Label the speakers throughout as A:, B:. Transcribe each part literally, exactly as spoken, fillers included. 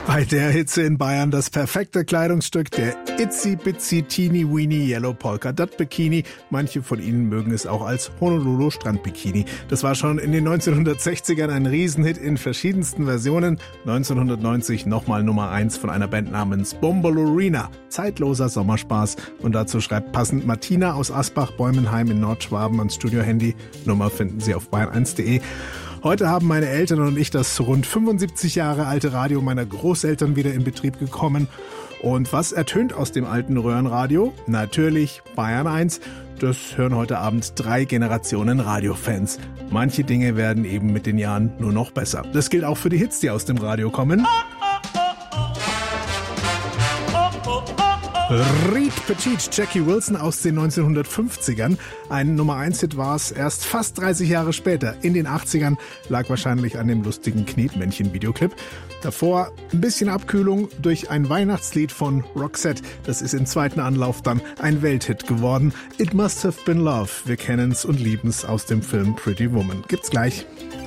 A: Bei der Hitze in Bayern das perfekte Kleidungsstück, der Itsy Bitsy Teeny Weeny Yellow Polka Dot Bikini. Manche von Ihnen mögen es auch als Honolulu Strandbikini. Das war schon in den neunzehnhundertsechzigern ein Riesenhit in verschiedensten Versionen. neunzehnhundertneunzig nochmal Nummer eins von einer Band namens Bombolurina. Zeitloser Sommerspaß. Und dazu schreibt passend Martina aus Asbach-Bäumenheim in Nordschwaben ans Studio-Handy. Nummer finden Sie auf bayern eins punkt de. Heute haben meine Eltern und ich das rund fünfundsiebzig Jahre alte Radio meiner Großeltern wieder in Betrieb gekommen. Und was ertönt aus dem alten Röhrenradio? Natürlich Bayern eins. Das hören heute Abend drei Generationen Radiofans. Manche Dinge werden eben mit den Jahren nur noch besser. Das gilt auch für die Hits, die aus dem Radio kommen. Reed Petit, Jackie Wilson aus den neunzehnhundertfünfzigern. Ein Nummer eins Hit war es erst fast dreißig Jahre später. In den achtzigern lag wahrscheinlich an dem lustigen Knetmännchen-Videoclip. Davor ein bisschen Abkühlung durch ein Weihnachtslied von Roxette. Das ist im zweiten Anlauf dann ein Welthit geworden. It Must Have Been Love. Wir kennen's und lieben's aus dem Film Pretty Woman. Gibt's gleich.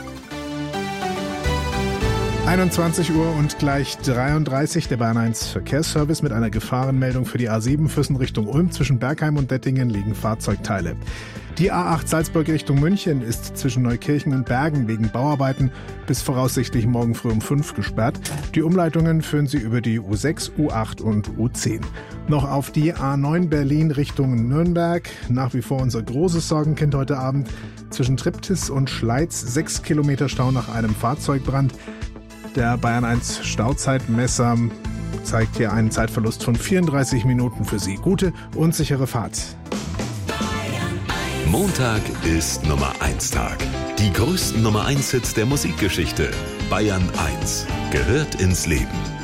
A: einundzwanzig Uhr und gleich dreiunddreißig, der Bayern eins Verkehrsservice mit einer Gefahrenmeldung für die A sieben Füssen Richtung Ulm. Zwischen Bergheim und Dettingen liegen Fahrzeugteile. Die A acht Salzburg Richtung München ist zwischen Neukirchen und Bergen wegen Bauarbeiten bis voraussichtlich morgen früh um fünf gesperrt. Die Umleitungen führen Sie über die U sechs, U acht und U zehn. Noch auf die A neun Berlin Richtung Nürnberg. Nach wie vor unser großes Sorgenkind heute Abend. Zwischen Triptis und Schleiz sechs Kilometer Stau nach einem Fahrzeugbrand. Der Bayern eins Stauzeitmesser zeigt hier einen Zeitverlust von vierunddreißig Minuten für Sie. Gute und sichere Fahrt.
B: Montag ist Nummer eins Tag. Die größten Nummer eins Hits der Musikgeschichte. Bayern eins gehört ins Leben.